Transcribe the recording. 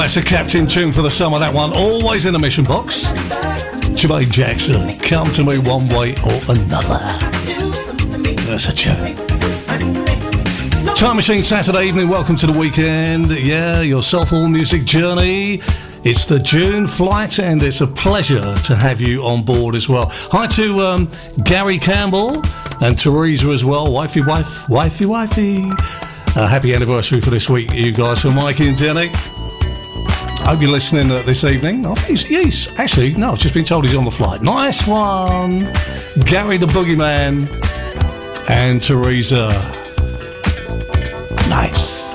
That's a captain tune for the summer, that one. Always in the mission box. Jermaine Jackson, Come to Me One Way or Another. That's a tune. Time Machine Saturday evening, welcome to the weekend. Yeah, your soulful music journey. It's the June flight and it's a pleasure to have you on board as well. Hi to Gary Campbell and Teresa as well. Wifey. Happy anniversary for this week, you guys, for Mikey and Denny. Hope you're listening this evening. Oh, he's actually, no, I've just been told he's on the flight. Nice one. Gary the Boogeyman and Teresa. Nice.